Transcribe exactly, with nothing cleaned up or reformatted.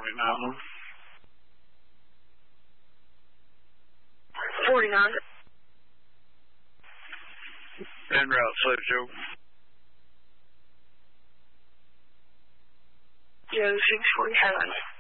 right now. forty-nine. En route, Slave Joe. Joe six forty-seven.